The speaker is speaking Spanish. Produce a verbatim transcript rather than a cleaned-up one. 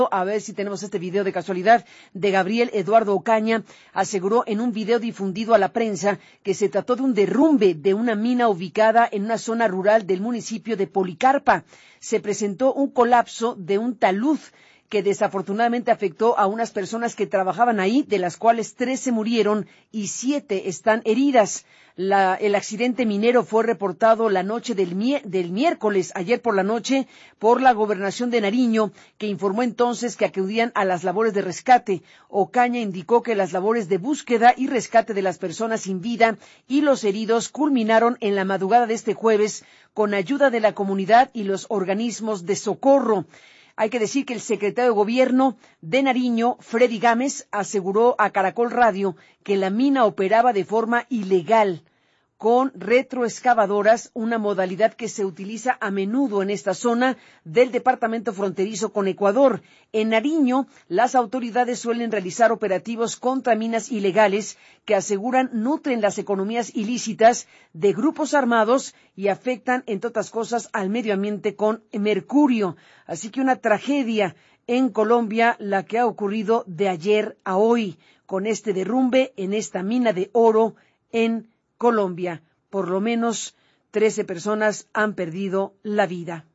A ver si tenemos este video de casualidad de Gabriel Eduardo Ocaña. Aseguró en un video difundido a la prensa que se trató de un derrumbe de una mina ubicada en una zona rural del municipio de Policarpa. Se presentó un colapso de un talud que desafortunadamente afectó a unas personas que trabajaban ahí, de las cuales trece murieron y siete están heridas. La, el accidente minero fue reportado la noche del, mi, del miércoles, ayer por la noche, por la Gobernación de Nariño, que informó entonces que acudían a las labores de rescate. Ocaña indicó que las labores de búsqueda y rescate de las personas sin vida y los heridos culminaron en la madrugada de este jueves con ayuda de la comunidad y los organismos de socorro. Hay que decir que el secretario de Gobierno de Nariño, Freddy Gámez, aseguró a Caracol Radio que la mina operaba de forma ilegal, con retroexcavadoras, una modalidad que se utiliza a menudo en esta zona del departamento fronterizo con Ecuador. En Nariño, las autoridades suelen realizar operativos contra minas ilegales que aseguran nutren las economías ilícitas de grupos armados y afectan, entre otras cosas, al medio ambiente con mercurio. Así que una tragedia en Colombia, la que ha ocurrido de ayer a hoy, con este derrumbe en esta mina de oro en Colombia. Por lo menos trece personas han perdido la vida.